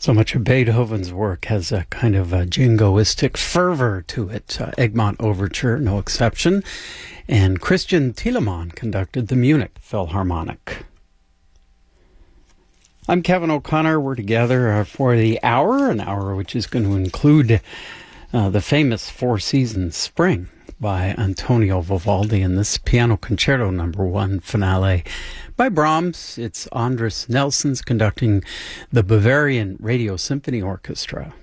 So much of Beethoven's work has a kind of a jingoistic fervor to it. Egmont Overture, no exception. And Christian Thielemann conducted the Munich Philharmonic. I'm Kevin O'Connor. We're together for the hour, an hour which is going to include the famous Four Seasons Spring by Antonio Vivaldi and this Piano Concerto No. 1 finale by Brahms. It's Andris Nelsons conducting the Bavarian Radio Symphony Orchestra.